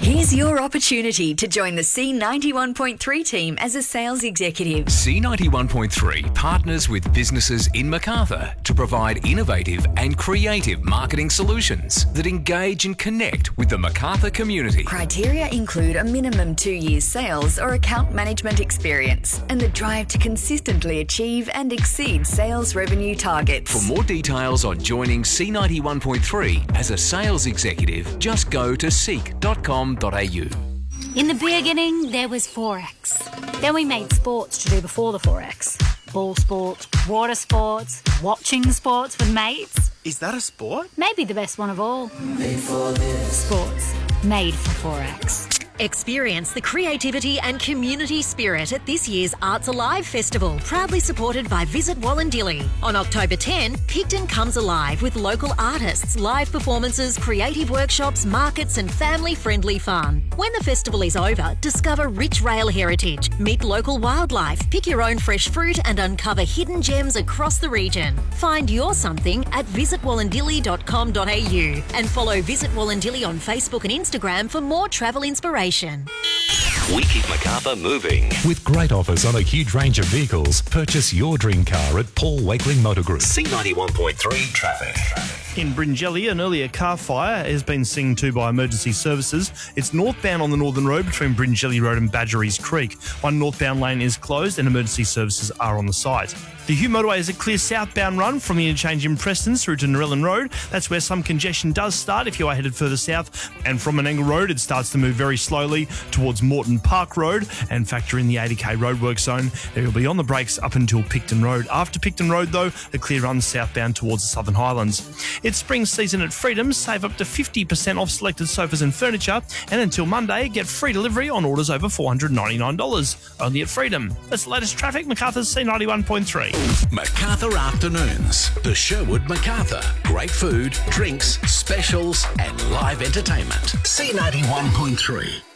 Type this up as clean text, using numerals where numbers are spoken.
Here's your opportunity to join the C91.3 team as a sales executive. C91.3 partners with businesses in Macarthur to provide innovative and creative marketing solutions that engage and connect with the Macarthur community. Criteria include a minimum 2 years sales or account management experience and the drive to consistently achieve and exceed sales revenue targets. For more details on joining C91.3 as a sales executive, just go to seek.com.au. In the beginning, there was Forex. Then we made sports to do before the Forex. Ball sports, water sports, watching sports with mates. Is that a sport? Maybe the best one of all. Made for this. Sports. Made for Forex. Experience the creativity and community spirit at this year's Arts Alive Festival, proudly supported by Visit Wollondilly. On October 10, Picton comes alive with local artists, live performances, creative workshops, markets and family-friendly fun. When the festival is over, discover rich rail heritage, meet local wildlife, pick your own fresh fruit and uncover hidden gems across the region. Find your something at visitwollondilly.com.au and follow Visit Wollondilly on Facebook and Instagram for more travel inspiration. We keep Macarthur moving. With great offers on a huge range of vehicles, purchase your dream car at Paul Wakeling Motor Group. C91.3 traffic. In Bringelly, an earlier car fire has been seen to by emergency services. It's northbound on the Northern Road between Bringelly Road and Badgerys Creek. One northbound lane is closed and emergency services are on the site. The Hugh Motorway is a clear southbound run from the interchange in Preston through to Narellan Road. That's where some congestion does start if you are headed further south. And from Menangle Road, it starts to move very slowly towards Moreton Park Road and factor in the 80k roadwork zone. There will be on the brakes up until Picton Road. After Picton Road, though, the clear runs southbound towards the Southern Highlands. It's spring season at Freedom. Save up to 50% off selected sofas and furniture. And until Monday, get free delivery on orders over $499. Only at Freedom. That's the latest traffic. Macarthur's C91.3. Macarthur Afternoons. The Sherwood Macarthur. Great food, drinks, specials and live entertainment. C91.3.